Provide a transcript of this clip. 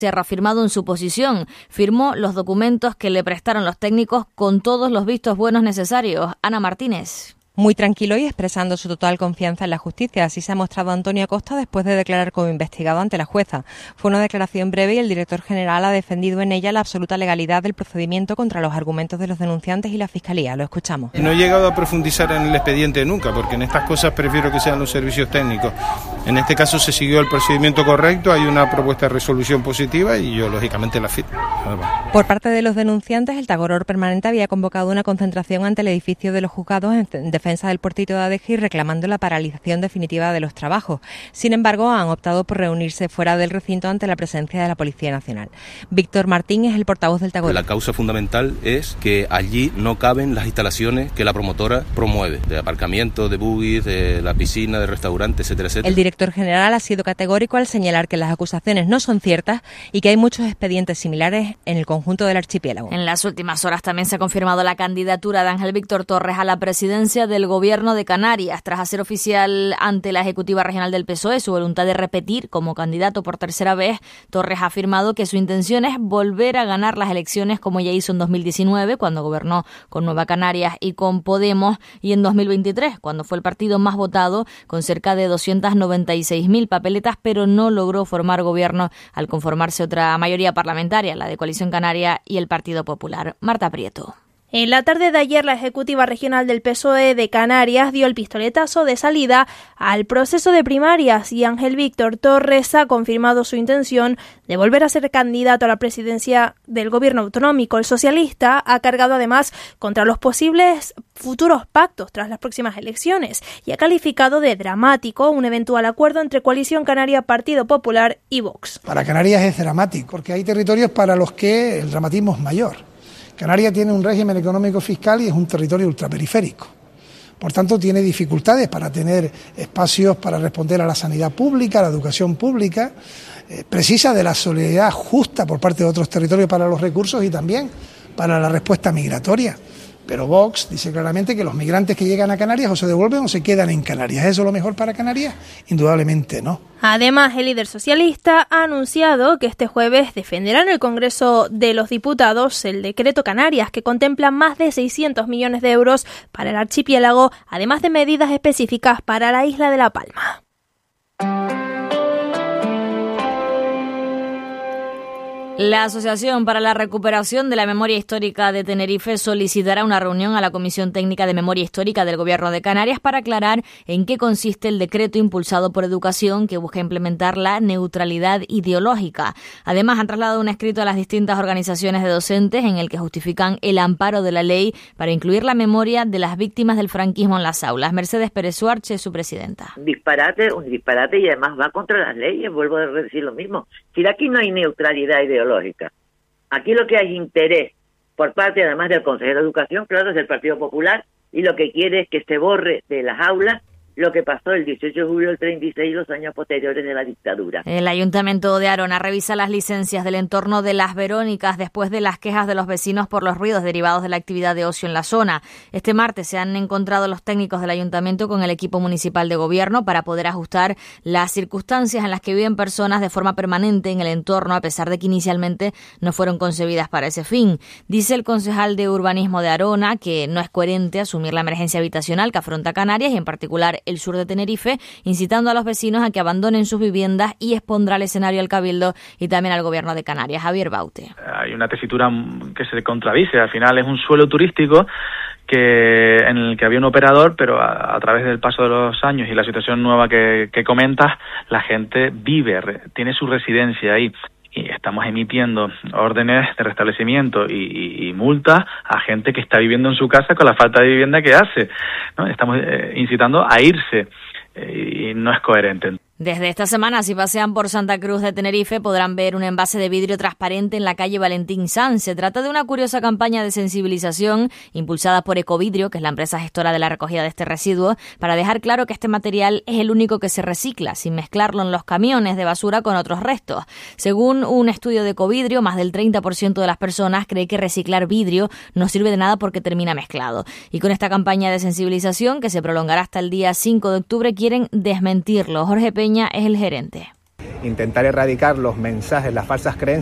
Se ha reafirmado en su posición, firmó los documentos que le prestaron los técnicos con todos los vistos buenos necesarios. Ana Martínez. Muy tranquilo y expresando su total confianza en la justicia. Así se ha mostrado Antonio Acosta después de declarar como investigado ante la jueza. Fue una declaración breve y el director general ha defendido en ella la absoluta legalidad del procedimiento contra los argumentos de los denunciantes y la Fiscalía. Lo escuchamos. No he llegado a profundizar en el expediente nunca, porque en estas cosas prefiero que sean los servicios técnicos. En este caso se siguió el procedimiento correcto, hay una propuesta de resolución positiva y yo lógicamente la firmo. Por parte de los denunciantes, el Tagoror Permanente había convocado una concentración ante el edificio de los juzgados en defensa del puertito de Adeje y reclamando la paralización definitiva de los trabajos. Sin embargo, han optado por reunirse fuera del recinto ante la presencia de la Policía Nacional. Víctor Martín es el portavoz del Tagoror. La causa fundamental es que allí no caben las instalaciones que la promotora promueve, de aparcamiento, de buggies, de la piscina, de restaurante, etcétera, etcétera. El director general ha sido categórico al señalar que las acusaciones no son ciertas y que hay muchos expedientes similares en el conjunto del archipiélago. En las últimas horas también se ha confirmado la candidatura de Ángel Víctor Torres a la presidencia del Gobierno de Canarias, tras hacer oficial ante la Ejecutiva Regional del PSOE su voluntad de repetir como candidato por tercera vez. Torres ha afirmado que su intención es volver a ganar las elecciones como ya hizo en 2019, cuando gobernó con Nueva Canarias y con Podemos, y en 2023, cuando fue el partido más votado, con cerca de 296.000 papeletas, pero no logró formar gobierno al conformarse otra mayoría parlamentaria, la de Coalición Canaria y el Partido Popular. Marta Prieto. En la tarde de ayer, la Ejecutiva Regional del PSOE de Canarias dio el pistoletazo de salida al proceso de primarias y Ángel Víctor Torres ha confirmado su intención de volver a ser candidato a la presidencia del Gobierno autonómico. El socialista ha cargado además contra los posibles futuros pactos tras las próximas elecciones y ha calificado de dramático un eventual acuerdo entre Coalición Canaria, Partido Popular y Vox. Para Canarias es dramático porque hay territorios para los que el dramatismo es mayor. Canarias tiene un régimen económico fiscal y es un territorio ultraperiférico. Por tanto, tiene dificultades para tener espacios para responder a la sanidad pública, a la educación pública. Precisa de la solidaridad justa por parte de otros territorios para los recursos y también para la respuesta migratoria. Pero Vox dice claramente que los migrantes que llegan a Canarias o se devuelven o se quedan en Canarias. ¿Es eso lo mejor para Canarias? Indudablemente no. Además, el líder socialista ha anunciado que este jueves defenderá en el Congreso de los Diputados el decreto Canarias, que contempla más de 600 millones de euros para el archipiélago, además de medidas específicas para la isla de La Palma. La Asociación para la Recuperación de la Memoria Histórica de Tenerife solicitará una reunión a la Comisión Técnica de Memoria Histórica del Gobierno de Canarias para aclarar en qué consiste el decreto impulsado por Educación que busca implementar la neutralidad ideológica. Además, han trasladado un escrito a las distintas organizaciones de docentes en el que justifican el amparo de la ley para incluir la memoria de las víctimas del franquismo en las aulas. Mercedes Pérez Suarche es su presidenta. Un disparate y además va contra las leyes, vuelvo a decir lo mismo. Si aquí no hay neutralidad ideológica, aquí lo que hay interés por parte, además del consejero de Educación, claro, es del Partido Popular, y lo que quiere es que se borre de las aulas lo que pasó el 18 de julio del 36 y los años posteriores de la dictadura. El Ayuntamiento de Arona revisa las licencias del entorno de Las Verónicas después de las quejas de los vecinos por los ruidos derivados de la actividad de ocio en la zona. Este martes se han encontrado los técnicos del Ayuntamiento con el equipo municipal de gobierno para poder ajustar las circunstancias en las que viven personas de forma permanente en el entorno, a pesar de que inicialmente no fueron concebidas para ese fin. Dice el concejal de Urbanismo de Arona que no es coherente asumir la emergencia habitacional que afronta Canarias y en particular el sur de Tenerife, incitando a los vecinos a que abandonen sus viviendas y expondrá el escenario al Cabildo y también al Gobierno de Canarias. Javier Baute. Hay una tesitura que se contradice. Al final es un suelo turístico en el que había un operador, pero a través del paso de los años y la situación nueva que comentas, la gente vive, tiene su residencia ahí. Y estamos emitiendo órdenes de restablecimiento y multas a gente que está viviendo en su casa con la falta de vivienda que hace, ¿no? Estamos incitando a irse y no es coherente. Desde esta semana, si pasean por Santa Cruz de Tenerife, podrán ver un envase de vidrio transparente en la calle Valentín Sanz. Se trata de una curiosa campaña de sensibilización impulsada por Ecovidrio, que es la empresa gestora de la recogida de este residuo, para dejar claro que este material es el único que se recicla, sin mezclarlo en los camiones de basura con otros restos. Según un estudio de Ecovidrio, más del 30% de las personas cree que reciclar vidrio no sirve de nada porque termina mezclado. Y con esta campaña de sensibilización, que se prolongará hasta el día 5 de octubre, quieren desmentirlo. Jorge Peña es el gerente. intentar erradicar los mensajes, las falsas creencias